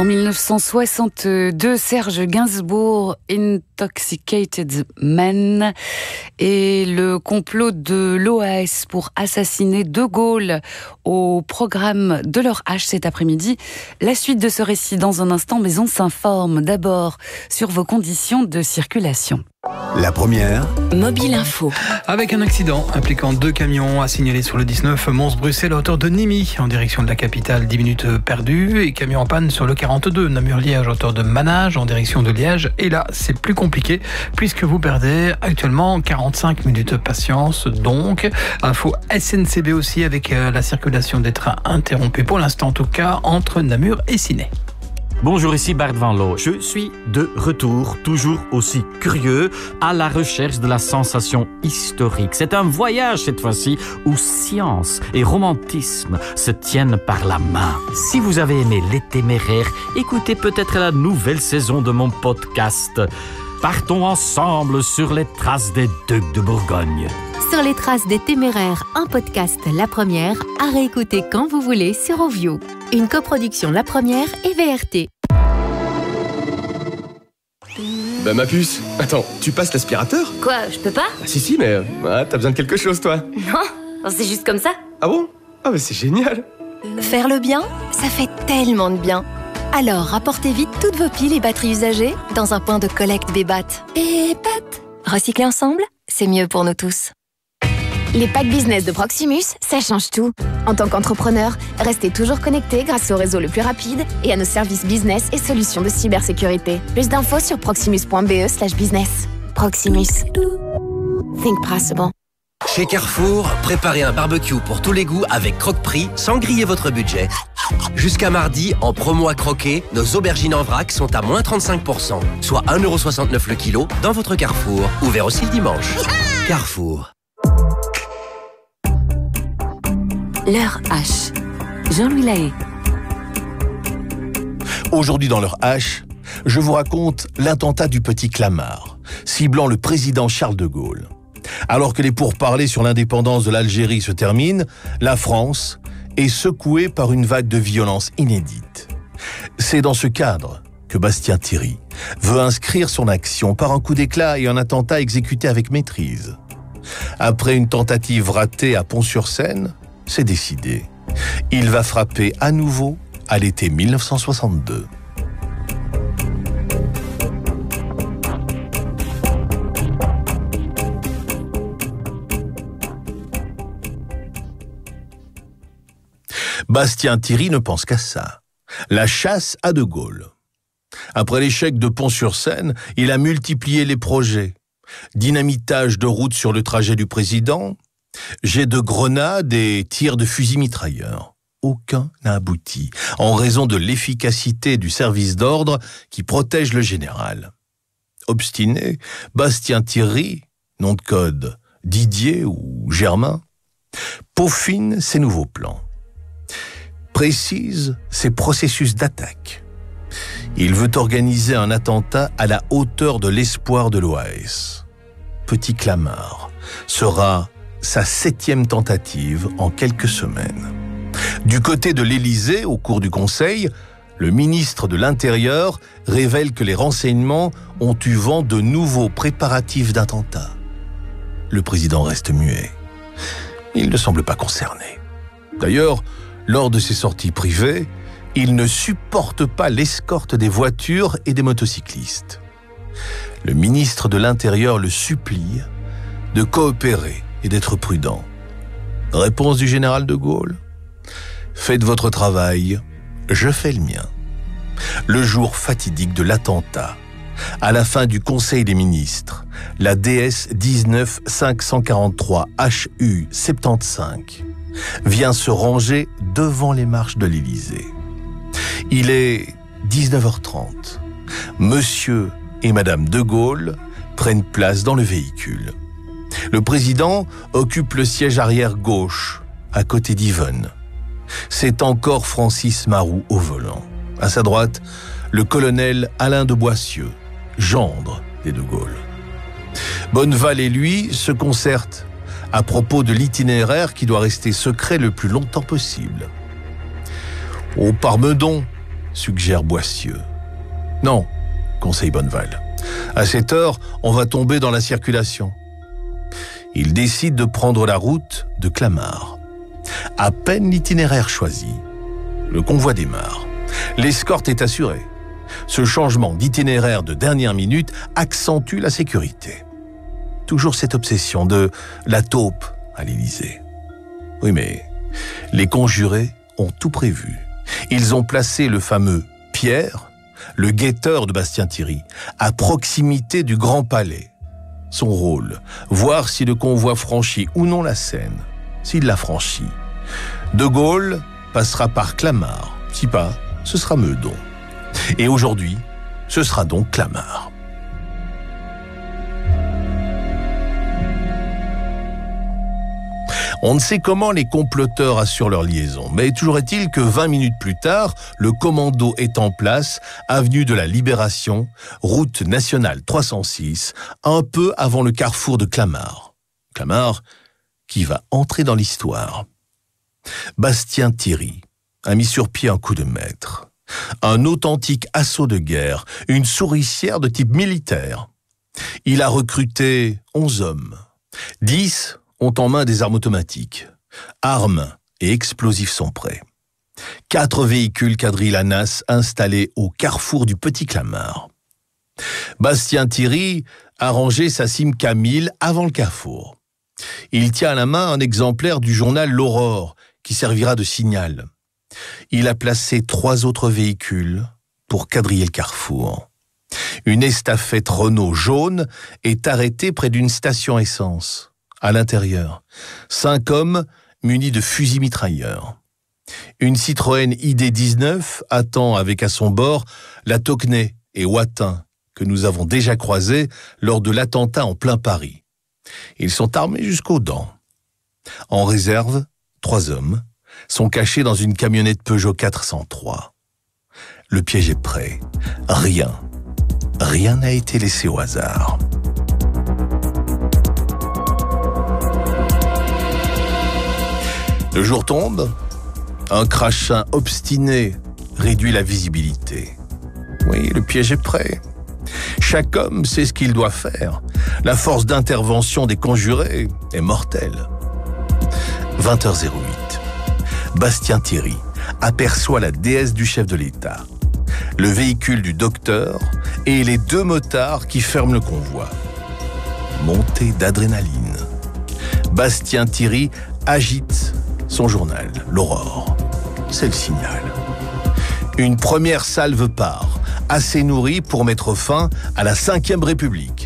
En 1962, Serge Gainsbourg, Intoxicated Man, et le complot de l'OAS pour assassiner De Gaulle au programme de leur H cet après-midi. La suite de ce récit dans un instant, mais on s'informe d'abord sur vos conditions de circulation. La première, Mobile Info. Avec un accident impliquant 2 camions à signaler sur le 19 Mons-Bruxelles à hauteur de Nimy en direction de la capitale, 10 minutes perdues, et camion en panne sur le 42 Namur-Liège à hauteur de Manage en direction de Liège. Et là, c'est plus compliqué puisque vous perdez actuellement 45 minutes de patience. Donc, info SNCB aussi avec la circulation des trains interrompue pour l'instant en tout cas entre Namur et Ciney. Bonjour, ici Bart Van Loo. Je suis de retour, toujours aussi curieux, à la recherche de la sensation historique. C'est un voyage cette fois-ci où science et romantisme se tiennent par la main. Si vous avez aimé Les Téméraires, écoutez peut-être la nouvelle saison de mon podcast. Partons ensemble sur les traces des Ducs de Bourgogne. Sur les traces des Téméraires, un podcast La Première, à réécouter quand vous voulez sur Ovio. Une coproduction La Première et VRT. Bah ma puce, attends, tu passes l'aspirateur ? Quoi, je peux pas ? Ah si, mais t'as besoin de quelque chose toi. Non, c'est juste comme ça. Ah bon ? Ah bah c'est génial. Faire le bien, ça fait tellement de bien. Alors rapportez vite toutes vos piles et batteries usagées dans un point de collecte Bébat. Bébat. Recycler ensemble, c'est mieux pour nous tous. Les packs business de Proximus, ça change tout. En tant qu'entrepreneur, restez toujours connecté grâce au réseau le plus rapide et à nos services business et solutions de cybersécurité. Plus d'infos sur proximus.be/business. Proximus. Think possible. Chez Carrefour, préparez un barbecue pour tous les goûts avec Croque-Prix sans griller votre budget. Jusqu'à mardi, en promo à croquer, nos aubergines en vrac sont à moins 35%, soit 1,69€ le kilo dans votre Carrefour. Ouvert aussi le dimanche. Carrefour. L'heure H. Jean-Louis Lahaye. aujourd'hui dans leur H, je vous raconte l'attentat du Petit Clamart, ciblant le président Charles de Gaulle. Alors que les pourparlers sur l'indépendance de l'Algérie se terminent, la France est secouée par une vague de violence inédite. C'est dans ce cadre que Bastien Thierry veut inscrire son action par un coup d'éclat et un attentat exécuté avec maîtrise. Après une tentative ratée à Pont-sur-Seine, c'est décidé. Il va frapper à nouveau à l'été 1962. Bastien Thierry ne pense qu'à ça. La chasse à De Gaulle. Après l'échec de Pont-sur-Seine, il a multiplié les projets. Dynamitage de route sur le trajet du président, jet de grenades et tirs de fusils mitrailleurs. Aucun n'a abouti, en raison de l'efficacité du service d'ordre qui protège le général. Obstiné, Bastien Thierry, nom de code Didier ou Germain, peaufine ses nouveaux plans. Précise ses processus d'attaque. Il veut organiser un attentat à la hauteur de l'espoir de l'OAS. Petit Clamart sera sa 7e tentative en quelques semaines. Du côté de l'Élysée, au cours du Conseil, le ministre de l'Intérieur révèle que les renseignements ont eu vent de nouveaux préparatifs d'attentat. Le président reste muet. Il ne semble pas concerné. D'ailleurs, lors de ses sorties privées, il ne supporte pas l'escorte des voitures et des motocyclistes. Le ministre de l'Intérieur le supplie de coopérer et d'être prudent. Réponse du général de Gaulle : faites votre travail, je fais le mien. Le jour fatidique de l'attentat, à la fin du Conseil des ministres, la DS 19543 HU 75 vient se ranger devant les marches de l'Élysée. Il est 19h30. Monsieur et Madame de Gaulle prennent place dans le véhicule. Le président occupe le siège arrière gauche, à côté d'Yvonne. C'est encore Francis Maroux au volant. À sa droite, le colonel Alain de Boissieu, gendre des de Gaulle. Bonneval et lui se concertent à propos de l'itinéraire qui doit rester secret le plus longtemps possible. Au Parmeudon, suggère Boissieu. Non, conseille Bonneval. À cette heure, on va tomber dans la circulation. Il décide de prendre la route de Clamart. À peine l'itinéraire choisi, le convoi démarre. L'escorte est assurée. Ce changement d'itinéraire de dernière minute accentue la sécurité. Toujours cette obsession de la taupe à l'Élysée. Oui, mais les conjurés ont tout prévu. Ils ont placé le fameux Pierre, le guetteur de Bastien-Thierry, à proximité du Grand Palais. Son rôle, voir si le convoi franchit ou non la Seine. S'il la franchit, De Gaulle passera par Clamart. Si pas, ce sera Meudon. Et aujourd'hui, ce sera donc Clamart. On ne sait comment les comploteurs assurent leur liaison, mais toujours est-il que 20 minutes plus tard, le commando est en place, avenue de la Libération, route nationale 306, un peu avant le carrefour de Clamart. Clamart qui va entrer dans l'histoire. Bastien-Thierry a mis sur pied un coup de maître. Un authentique assaut de guerre, une souricière de type militaire. Il a recruté 11 hommes. 10 ont en main des armes automatiques. Armes et explosifs sont prêts. 4 véhicules quadrillent la NAS installés au carrefour du Petit Clamart. Bastien-Thierry a rangé sa Simca 1000 avant le carrefour. Il tient à la main un exemplaire du journal L'Aurore qui servira de signal. Il a placé 3 autres véhicules pour quadriller le carrefour. Une estafette Renault jaune est arrêtée près d'une station essence. À l'intérieur, 5 hommes munis de fusils mitrailleurs. Une Citroën ID19 attend avec à son bord la Tocquenay et Watin que nous avons déjà croisés lors de l'attentat en plein Paris. Ils sont armés jusqu'aux dents. En réserve, 3 hommes sont cachés dans une camionnette Peugeot 403. Le piège est prêt. Rien n'a été laissé au hasard. Le jour tombe, un crachin obstiné réduit la visibilité. Oui, le piège est prêt. Chaque homme sait ce qu'il doit faire. La force d'intervention des conjurés est mortelle. 20h08. Bastien-Thierry aperçoit la déesse du chef de l'État, le véhicule du docteur et les 2 motards qui ferment le convoi. Montée d'adrénaline. Bastien-Thierry agite son journal, l'Aurore. C'est le signal. Une première salve part, assez nourrie pour mettre fin à la 5e République.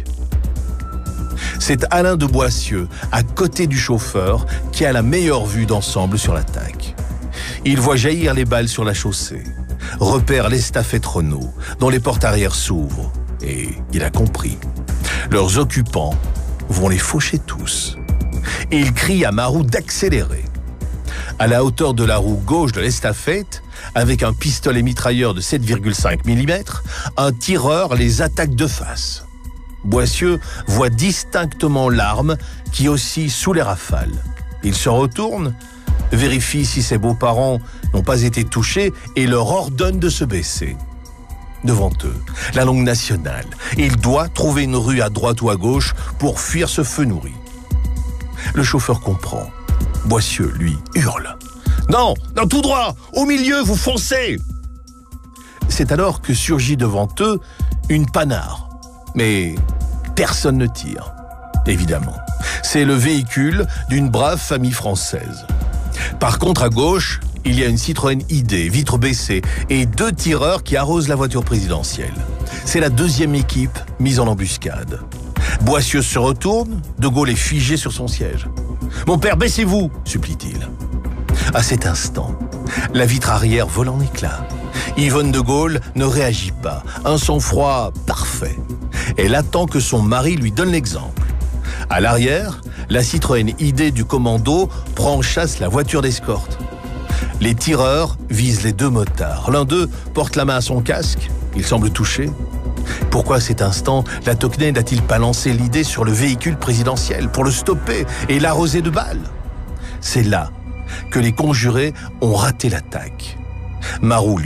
C'est Alain de Boissieu, à côté du chauffeur, qui a la meilleure vue d'ensemble sur l'attaque. Il voit jaillir les balles sur la chaussée, repère l'estafette Renault, dont les portes arrière s'ouvrent, et il a compris. Leurs occupants vont les faucher tous. Et il crie à Marou d'accélérer. À la hauteur de la roue gauche de l'estafette, avec un pistolet mitrailleur de 7,5 mm, un tireur les attaque de face. Boissieu voit distinctement l'arme qui oscille sous les rafales. Il se retourne, vérifie si ses beaux-parents n'ont pas été touchés et leur ordonne de se baisser. Devant eux, la longue nationale. Il doit trouver une rue à droite ou à gauche pour fuir ce feu nourri. Le chauffeur comprend. Boissieu, lui, hurle. « Non, tout droit, au milieu, vous foncez !» C'est alors que surgit devant eux une panard. Mais personne ne tire, évidemment. C'est le véhicule d'une brave famille française. Par contre, à gauche, il y a une Citroën ID, vitre baissée, et 2 tireurs qui arrosent la voiture présidentielle. C'est la 2e équipe mise en embuscade. Boissieu se retourne, De Gaulle est figé sur son siège. « Mon père, baissez-vous » supplie-t-il. À cet instant, la vitre arrière vole en éclats. Yvonne De Gaulle ne réagit pas, un sang-froid parfait. Elle attend que son mari lui donne l'exemple. À l'arrière, la Citroën ID du commando prend en chasse la voiture d'escorte. Les tireurs visent les 2 motards. L'un d'eux porte la main à son casque, il semble touché. Pourquoi à cet instant, la Tocquenay n'a-t-il pas lancé l'idée sur le véhicule présidentiel pour le stopper et l'arroser de balles? C'est là que les conjurés ont raté l'attaque. Marou, lui,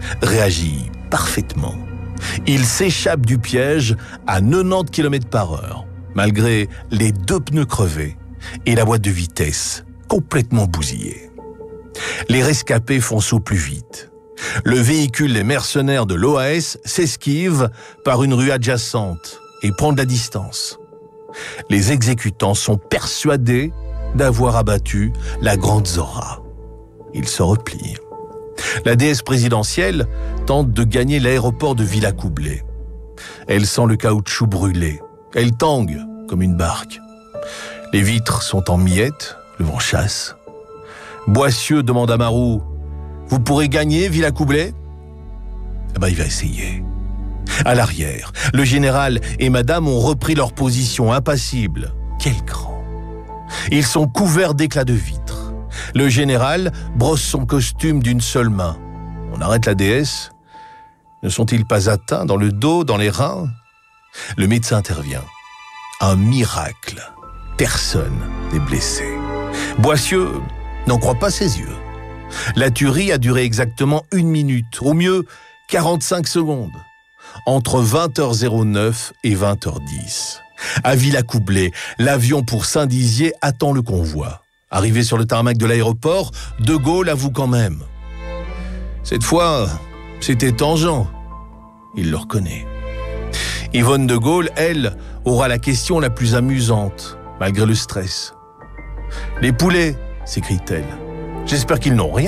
réagit parfaitement. Il s'échappe du piège à 90 km/h, malgré les 2 pneus crevés et la boîte de vitesse complètement bousillée. Les rescapés foncent au plus vite. Le véhicule des mercenaires de l'OAS s'esquive par une rue adjacente et prend de la distance. Les exécutants sont persuadés d'avoir abattu la grande Zora. Ils se replient. La déesse présidentielle tente de gagner l'aéroport de Villacoublay. Elle sent le caoutchouc brûlé. Elle tangue comme une barque. Les vitres sont en miettes, le vent chasse. Boissieu demande à Marou: « Vous pourrez gagner Villacoublay ?» Il va essayer. À l'arrière, le général et madame ont repris leur position impassible. Quel cran! Ils sont couverts d'éclats de vitres. Le général brosse son costume d'une seule main. On arrête la déesse. Ne sont-ils pas atteints dans le dos, dans les reins? Le médecin intervient. Un miracle. Personne n'est blessé. Boissieu n'en croit pas ses yeux. La tuerie a duré exactement 1 minute, au mieux 45 secondes, entre 20h09 et 20h10. À Villacoublay, l'avion pour Saint-Dizier attend le convoi. Arrivé sur le tarmac de l'aéroport, De Gaulle avoue quand même. Cette fois, c'était tangent. Il le reconnaît. Yvonne De Gaulle, elle, aura la question la plus amusante, malgré le stress. « Les poulets !» s'écrie-t-elle. « J'espère qu'ils n'ont rien. »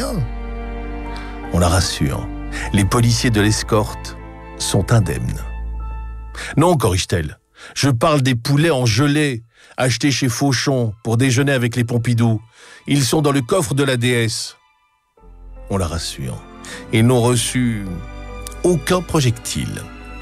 On la rassure. Les policiers de l'escorte sont indemnes. « Non, corrige-t-elle. Je parle des poulets en gelée, achetés chez Fauchon pour déjeuner avec les Pompidou. Ils sont dans le coffre de la déesse. » On la rassure. Ils n'ont reçu aucun projectile.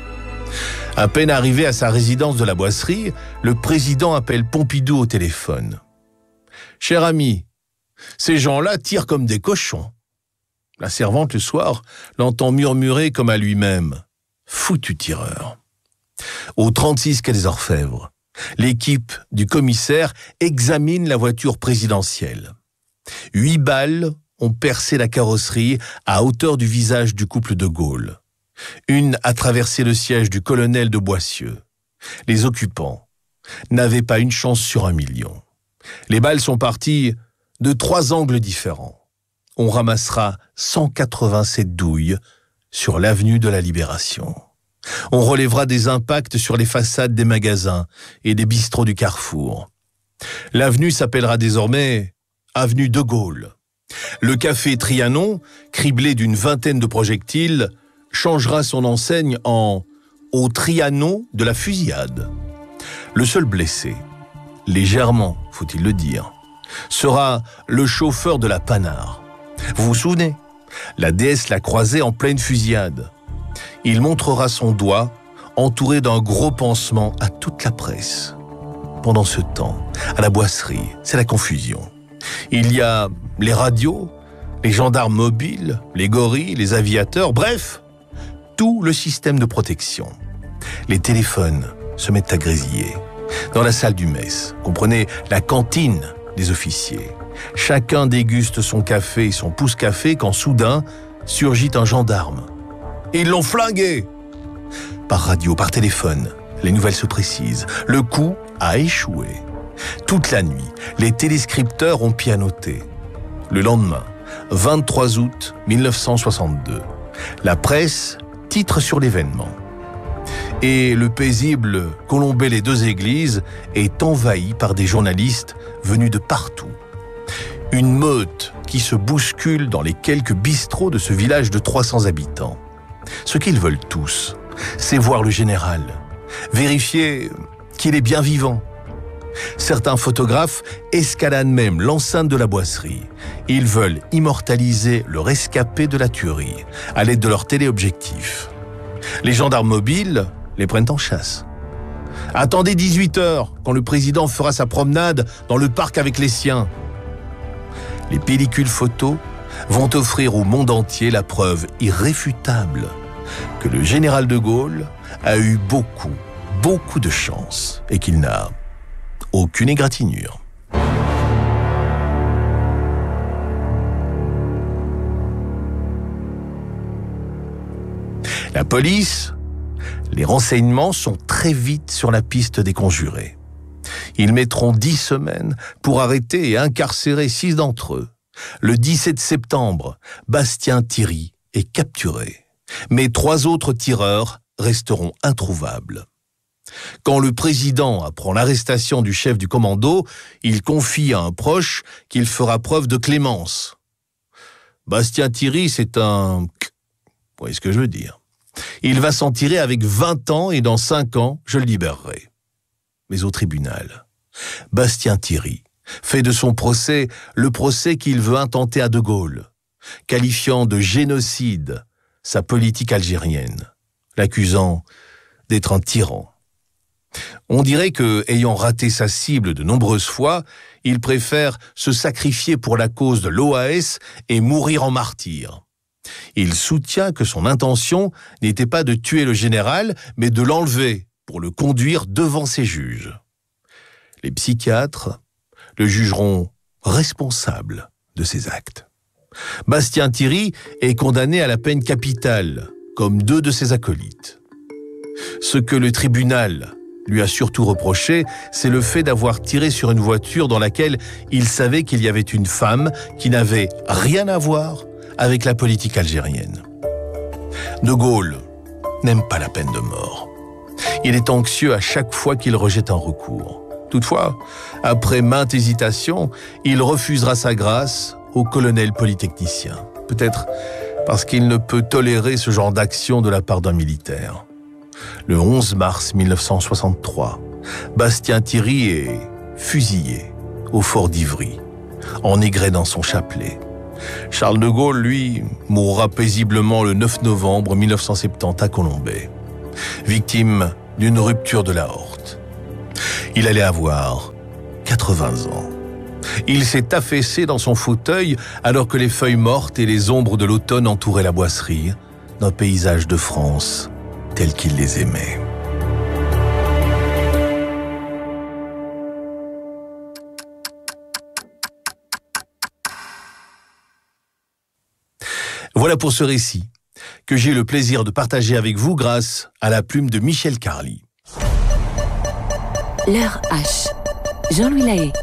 À peine arrivé à sa résidence de la Boisserie, le président appelle Pompidou au téléphone. « Cher ami, ces gens-là tirent comme des cochons. » La servante, le soir, l'entend murmurer comme à lui-même. « Foutu tireur. » Au 36 quai des Orfèvres, l'équipe du commissaire examine la voiture présidentielle. 8 balles ont percé la carrosserie à hauteur du visage du couple de Gaulle. Une a traversé le siège du colonel de Boissieu. Les occupants n'avaient pas une chance sur 1 million. Les balles sont parties de 3 angles différents. On ramassera 187 douilles sur l'avenue de la Libération. On relèvera des impacts sur les façades des magasins et des bistrots du Carrefour. L'avenue s'appellera désormais avenue de Gaulle. Le café Trianon, criblé d'une vingtaine de projectiles, changera son enseigne en « Au Trianon de la fusillade ». Le seul blessé, légèrement, faut-il le dire, sera le chauffeur de la Panard. Vous vous souvenez? La déesse l'a croisé en pleine fusillade. Il montrera son doigt, entouré d'un gros pansement à toute la presse. Pendant ce temps, à la Boisserie, c'est la confusion. Il y a les radios, les gendarmes mobiles, les gorilles, les aviateurs, bref, tout le système de protection. Les téléphones se mettent à grésiller. Dans la salle du mess, comprenez la cantine des officiers. Chacun déguste son café et son pouce-café quand soudain surgit un gendarme. Ils l'ont flingué! Par radio, par téléphone, les nouvelles se précisent. Le coup a échoué. Toute la nuit, les téléscripteurs ont pianoté. Le lendemain, 23 août 1962, la presse titre sur l'événement. Et le paisible Colombey-les-Deux-Églises est envahi par des journalistes venus de partout. Une meute qui se bouscule dans les quelques bistrots de ce village de 300 habitants. Ce qu'ils veulent tous, c'est voir le général, vérifier qu'il est bien vivant. Certains photographes escaladent même l'enceinte de la Boisserie. Ils veulent immortaliser le rescapé de la tuerie à l'aide de leurs téléobjectifs. Les gendarmes mobiles les prennent en chasse. Attendez 18h, quand le président fera sa promenade dans le parc avec les siens. Les pellicules photos vont offrir au monde entier la preuve irréfutable que le général de Gaulle a eu beaucoup de chance et qu'il n'a aucune égratignure. La police, les renseignements sont très vite sur la piste des conjurés. Ils mettront 10 semaines pour arrêter et incarcérer 6 d'entre eux. Le 17 septembre, Bastien Thierry est capturé, mais 3 autres tireurs resteront introuvables. Quand le président apprend l'arrestation du chef du commando, il confie à un proche qu'il fera preuve de clémence. Bastien Thierry, c'est un... Vous voyez ce que je veux dire. Il va s'en tirer avec 20 ans et dans 5 ans, je le libérerai. Mais au tribunal, Bastien Thierry fait de son procès le procès qu'il veut intenter à De Gaulle, qualifiant de génocide sa politique algérienne, l'accusant d'être un tyran. On dirait que, ayant raté sa cible de nombreuses fois, il préfère se sacrifier pour la cause de l'OAS et mourir en martyr. Il soutient que son intention n'était pas de tuer le général, mais de l'enlever pour le conduire devant ses juges. Les psychiatres le jugeront responsable de ses actes. Bastien Thierry est condamné à la peine capitale, comme 2 de ses acolytes. Ce que le tribunal lui a surtout reproché, c'est le fait d'avoir tiré sur une voiture dans laquelle il savait qu'il y avait une femme qui n'avait rien à voir avec la politique algérienne. De Gaulle n'aime pas la peine de mort. Il est anxieux à chaque fois qu'il rejette un recours. Toutefois, après maintes hésitations, il refusera sa grâce au colonel polytechnicien. Peut-être parce qu'il ne peut tolérer ce genre d'action de la part d'un militaire. Le 11 mars 1963, Bastien Thierry est fusillé au fort d'Ivry, enigré dans son chapelet. Charles de Gaulle, lui, mourra paisiblement le 9 novembre 1970 à Colombey, victime d'une rupture de l'aorte. Il allait avoir 80 ans. Il s'est affaissé dans son fauteuil alors que les feuilles mortes et les ombres de l'automne entouraient la boisserie, d'un paysage de France tel qu'il les aimait. Voilà pour ce récit que j'ai le plaisir de partager avec vous grâce à la plume de Michel Carly. L'heure H. Jean-Louis Lahaye.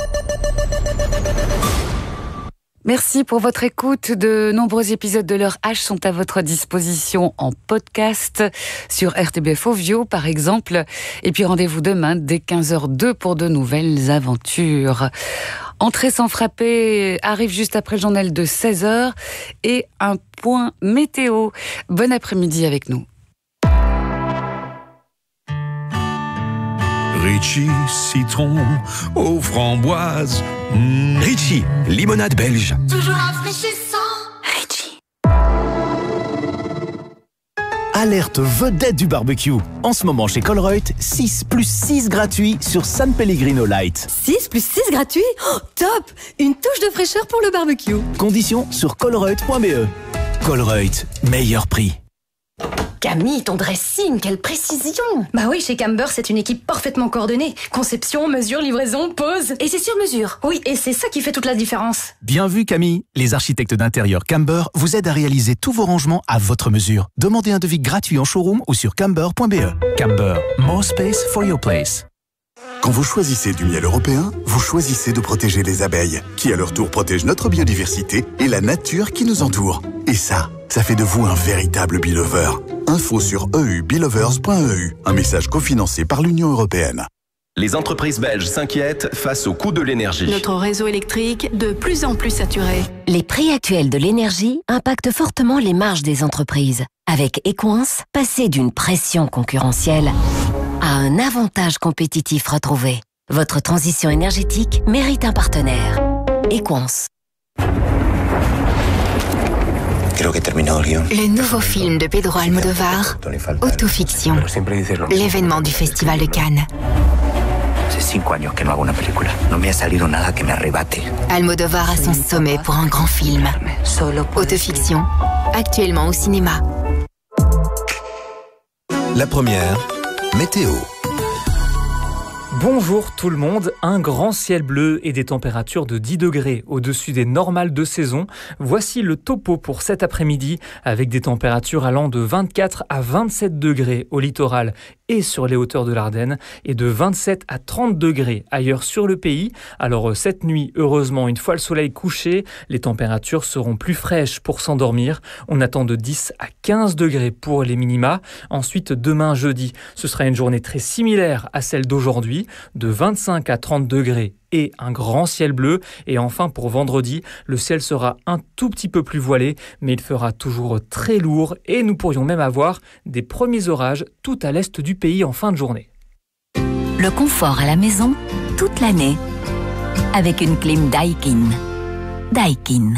Merci pour votre écoute. De nombreux épisodes de l'heure H sont à votre disposition en podcast sur RTBF Ovio, par exemple. Et puis rendez-vous demain dès 15h02 pour de nouvelles aventures. Entrée sans frapper arrive juste après le journal de 16h et un point météo. Bon après-midi avec nous. Ritchie, citron aux framboises. Ritchie, limonade belge. Toujours rafraîchissant. Ritchie. Alerte vedette du barbecue. En ce moment chez Colruyt, 6 + 6 gratuits sur San Pellegrino Light. 6 + 6 gratuits ? Oh, top ! Une touche de fraîcheur pour le barbecue. Conditions sur colruyt.be. Colruyt, meilleur prix. Camille, ton dressing, quelle précision! Bah oui, chez Camber, c'est une équipe parfaitement coordonnée. Conception, mesure, livraison, pose. Et c'est sur mesure. Oui, et c'est ça qui fait toute la différence. Bien vu, Camille. Les architectes d'intérieur Camber vous aident à réaliser tous vos rangements à votre mesure. Demandez un devis gratuit en showroom ou sur camber.be. Camber, more space for your place. Quand vous choisissez du miel européen, vous choisissez de protéger les abeilles, qui à leur tour protègent notre biodiversité et la nature qui nous entoure. Et ça fait de vous un véritable Beelover. Info sur eubeelovers.eu, un message cofinancé par l'Union européenne. Les entreprises belges s'inquiètent face au coût de l'énergie. Notre réseau électrique de plus en plus saturé. Les prix actuels de l'énergie impactent fortement les marges des entreprises. Avec Equance, passez d'une pression concurrentielle à un avantage compétitif retrouvé. Votre transition énergétique mérite un partenaire. Equance. Le nouveau film de Pedro Almodóvar, Autofiction, l'événement du Festival de Cannes. Almodóvar à son sommet pour un grand film. Autofiction, actuellement au cinéma. La première, météo. Bonjour tout le monde, un grand ciel bleu et des températures de 10 degrés au-dessus des normales de saison. Voici le topo pour cet après-midi avec des températures allant de 24 à 27 degrés au littoral et sur les hauteurs de l'Ardenne et de 27 à 30 degrés ailleurs sur le pays. Alors cette nuit, heureusement, une fois le soleil couché, les températures seront plus fraîches pour s'endormir. On attend de 10 à 15 degrés pour les minima. Ensuite, demain jeudi, ce sera une journée très similaire à celle d'aujourd'hui, de 25 à 30 degrés et un grand ciel bleu. Et enfin, pour vendredi, le ciel sera un tout petit peu plus voilé, mais il fera toujours très lourd et nous pourrions même avoir des premiers orages tout à l'est du pays en fin de journée. Le confort à la maison, toute l'année, avec une clim Daikin. Daikin.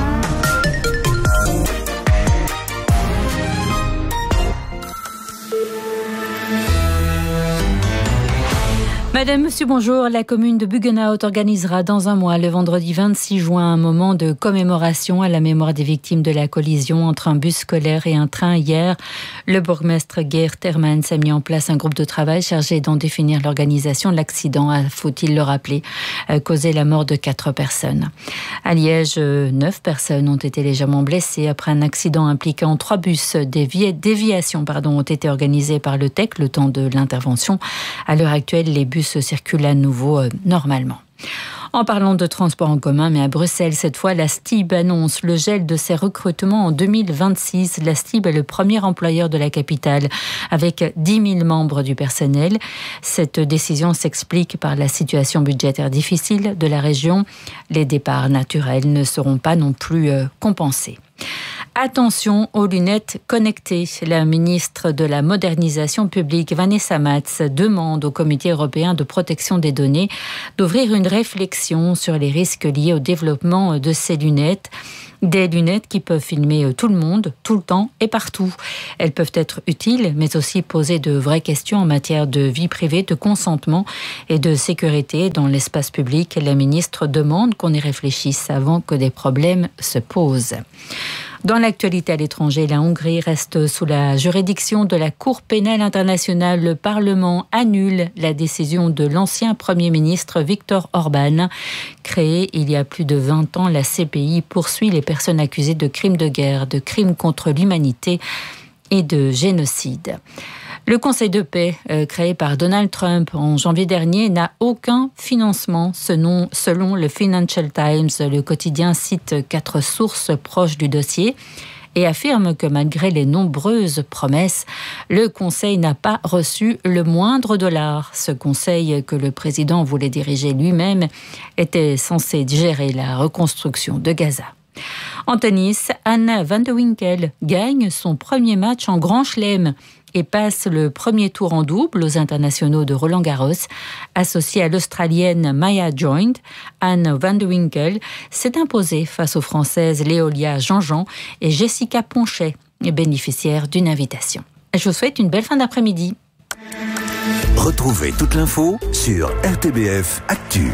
Madame, monsieur, bonjour. La commune de Buggenhout organisera dans un mois, le vendredi 26 juin, un moment de commémoration à la mémoire des victimes de la collision entre un bus scolaire et un train hier. Le bourgmestre Geert Hermans a mis en place un groupe de travail chargé d'en définir l'organisation. L'accident a, faut-il le rappeler, causé la mort de 4 personnes. À Liège, 9 personnes ont été légèrement blessées après un accident impliquant 3 bus. Déviations ont été organisées par le TEC le temps de l'intervention. À l'heure actuelle, les bus circulent à nouveau normalement. En parlant de transport en commun, mais à Bruxelles, cette fois, la STIB annonce le gel de ses recrutements en 2026. La STIB est le premier employeur de la capitale, avec 10 000 membres du personnel. Cette décision s'explique par la situation budgétaire difficile de la région. Les départs naturels ne seront pas non plus compensés. Attention aux lunettes connectées. La ministre de la Modernisation publique, Vanessa Mats, demande au Comité européen de protection des données d'ouvrir une réflexion sur les risques liés au développement de ces lunettes. Des lunettes qui peuvent filmer tout le monde, tout le temps et partout. Elles peuvent être utiles, mais aussi poser de vraies questions en matière de vie privée, de consentement et de sécurité dans l'espace public. La ministre demande qu'on y réfléchisse avant que des problèmes se posent. Dans l'actualité à l'étranger, la Hongrie reste sous la juridiction de la Cour pénale internationale. Le Parlement annule la décision de l'ancien Premier ministre Viktor Orban. Créée il y a plus de 20 ans, la CPI poursuit les personnes accusées de crimes de guerre, de crimes contre l'humanité et de génocide. Le Conseil de paix, créé par Donald Trump en janvier dernier, n'a aucun financement. Selon le Financial Times, le quotidien cite 4 sources proches du dossier et affirme que malgré les nombreuses promesses, le Conseil n'a pas reçu le moindre dollar. Ce Conseil, que le président voulait diriger lui-même, était censé gérer la reconstruction de Gaza. En tennis, Anna van de Winkel gagne son premier match en Grand Chelem et passe le premier tour en double aux internationaux de Roland-Garros. Associée à l'Australienne Maya Joint, Anne van de Winkel s'est imposée face aux Françaises Léolia Jean-Jean et Jessica Ponchet, bénéficiaires d'une invitation. Je vous souhaite une belle fin d'après-midi. Retrouvez toute l'info sur RTBF Actu.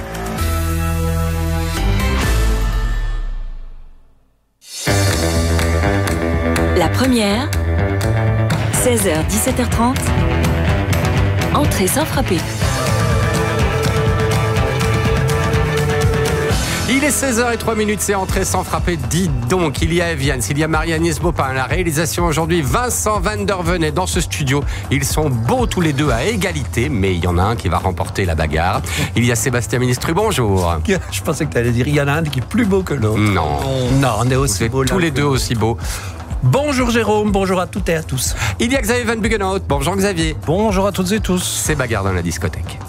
La première, 16h, 17h30, entrée sans frapper. Il est 16h03, c'est entrée sans frapper. Dites donc, il y a Evian, il y a Marie-Agnès Baupin à la réalisation aujourd'hui, Vincent Van der Venet dans ce studio. Ils sont beaux tous les deux à égalité, mais il y en a un qui va remporter la bagarre. Il y a Sébastien Ministru, bonjour. Je pensais que tu allais dire, il y en a un qui est plus beau que l'autre. Non, on est aussi beaux. Tous les deux aussi beaux. Bonjour Jérôme, bonjour à toutes et à tous. Il y a Xavier Van Buggenhout, bonjour Xavier. Bonjour à toutes et tous. C'est bagarre dans la discothèque.